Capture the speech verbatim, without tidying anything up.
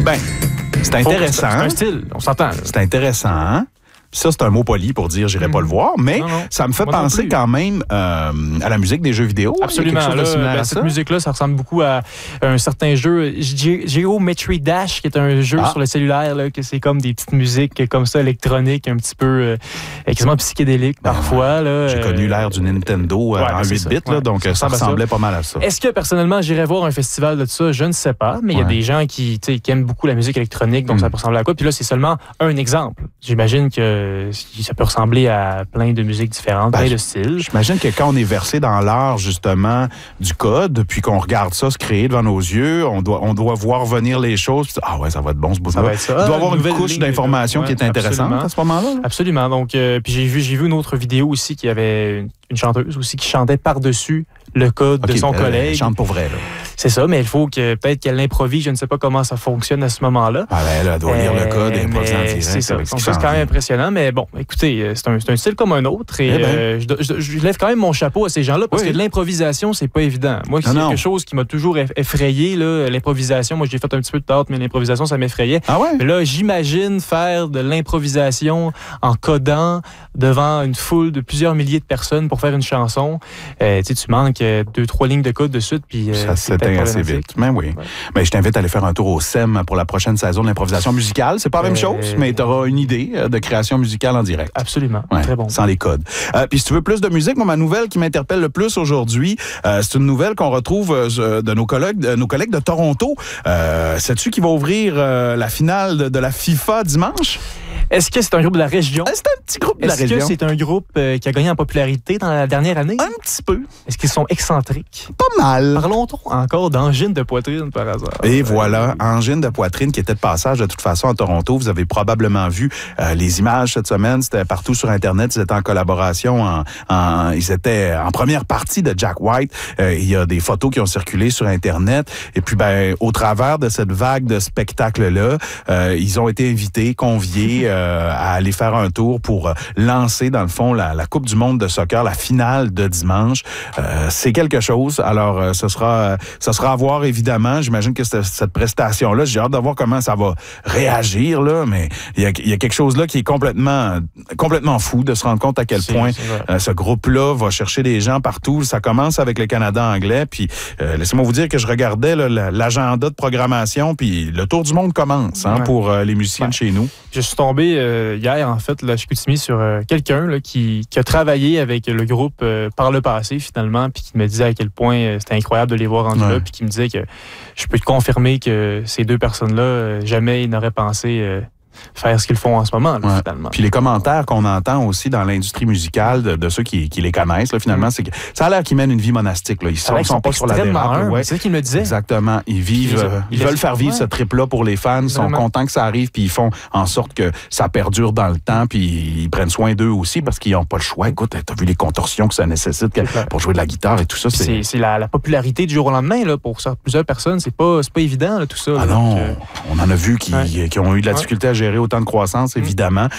Ben, c'est intéressant. C'est un style, on s'entend. Là. C'est intéressant, hein? Ça, c'est un mot poli pour dire « j'irai mmh. pas le voir », mais non, non, ça me fait penser quand même euh, à la musique des jeux vidéo. Absolument. Là, ben, cette musique-là, ça ressemble beaucoup à un certain jeu, Geometry Dash, qui est un jeu ah. sur le cellulaire, là, que c'est comme des petites musiques comme ça, électroniques, un petit peu euh, quasiment psychédéliques ben, parfois. Là, J'ai euh, connu l'ère du Nintendo euh, ouais, en huit bits, là, ouais, donc ça, ça ressemblait pas mal à ça. Est-ce que, personnellement, j'irais voir un festival de ça? Je ne sais pas, mais il ouais. y a des gens qui, qui aiment beaucoup la musique électronique, donc mmh. ça peut ressembler à quoi? Puis là, c'est seulement un exemple. J'imagine que ça peut ressembler à plein de musiques différentes, ben, plein de styles. J'imagine que quand on est versé dans l'art, justement, du code, puis qu'on regarde ça se créer devant nos yeux, on doit, on doit voir venir les choses. Puis, ah ouais, ça va être bon ce bout-là. Il doit y avoir une couche d'information ouais, qui est intéressante absolument. à ce moment-là. Là. Absolument. Donc, euh, puis j'ai vu, j'ai vu une autre vidéo aussi qui avait une, une chanteuse aussi qui chantait par-dessus le code okay, de son elle, collègue. Elle chante pour vrai, là. C'est ça, mais il faut que peut-être qu'elle l'improvise. Je ne sais pas comment ça fonctionne à ce moment-là. Ah ben, elle doit lire euh, le code et improviser en direct. C'est ça. Donc, c'est quand même impressionnant, mais bon, écoutez, c'est un, c'est un style comme un autre et eh ben. euh, je, je, je lève quand même mon chapeau à ces gens-là parce oui. que de l'improvisation, c'est pas évident. Moi, c'est quelque chose qui m'a toujours effrayé, là, l'improvisation. Moi, j'ai fait un petit peu de théâtre, mais l'improvisation, ça m'effrayait. Ah ouais? Mais là, j'imagine faire de l'improvisation en codant devant une foule de plusieurs milliers de personnes pour faire une chanson. Euh, tu manques euh, deux, trois lignes de code de suite, puis euh, ça s'éteint assez vite. Mais oui. Ouais. Mais je t'invite à aller faire un tour au S E M pour la prochaine saison de l'improvisation musicale. C'est pas la même euh... chose, mais tu auras une idée de création musicale en direct. Absolument. Ouais, très bon. Sans les codes. Euh, puis si tu veux plus de musique, moi, ma nouvelle qui m'interpelle le plus aujourd'hui, euh, c'est une nouvelle qu'on retrouve euh, de nos collègues, de nos collègues de Toronto. Euh, sais-tu qui va ouvrir euh, la finale de, de la FIFA dimanche? Est-ce que c'est un groupe de la région? C'est un petit groupe de la région. Est-ce que c'est un groupe euh, qui a gagné en popularité dans la dernière année? Un petit peu. Est-ce qu'ils sont excentriques? Pas mal. Parlons-nous encore d'angine de poitrine, par hasard. Et voilà, angine de poitrine qui était de passage de toute façon à Toronto. Vous avez probablement vu euh, les images cette semaine. C'était partout sur Internet. Ils étaient en collaboration. En, en, ils étaient en première partie de Jack White. Euh, il y a des photos qui ont circulé sur Internet. Et puis, ben, au travers de cette vague de spectacles-là, euh, ils ont été invités, conviés euh, à aller faire un tour pour lancer, dans le fond, la, la Coupe du monde de soccer, la finale de dimanche. Euh, c'est quelque chose. Alors, euh, ce sera, ça sera à voir, évidemment. J'imagine que cette, cette prestation-là, j'ai hâte de voir comment ça va réagir, là, mais il y a, il y a quelque chose là qui est complètement, complètement fou de se rendre compte à quel c'est, point c'est euh, ce groupe-là va chercher des gens partout. Ça commence avec le Canada anglais, puis euh, laissez-moi vous dire que je regardais là, l'agenda de programmation, puis le tour du monde commence hein, ouais. pour euh, les musiciens ouais. de chez nous. Je suis tombé euh, hier, en fait, là, je suis mis sur euh, quelqu'un là, qui, qui a travaillé avec le groupe euh, par le passé, finalement, puis qui me disait à quel point euh, c'était incroyable de les voir rendus ouais. là, puis qui me disait que je peux te confirmer que ces deux personnes-là, euh, jamais ils n'auraient pensé euh, faire ce qu'ils font en ce moment, là, ouais. finalement. Puis les commentaires qu'on entend aussi dans l'industrie musicale de, de ceux qui, qui les connaissent, là, finalement, mm. c'est que ça a l'air qu'ils mènent une vie monastique. Là. Ils sont, sont, sont pas sur la dérape. Ouais. C'est ce qu'il me disait. Exactement. Ils vivent, ils, euh, ils, ils veulent faire vivre ouais. ce trip-là pour les fans. Ils sont Vraiment. contents que ça arrive, puis ils font en sorte que ça perdure dans le temps, puis ils prennent soin d'eux aussi parce qu'ils n'ont pas le choix. Écoute, t'as vu les contorsions que ça nécessite que, pour jouer de la guitare et tout ça. C'est, c'est, c'est la, la popularité du jour au lendemain là, pour ça, plusieurs personnes. C'est pas, c'est pas évident, là, tout ça. Ah là, non, donc, euh... on en a vu qui, ouais. qui ont eu de la difficulté ouais. à gérer autant de croissance, évidemment.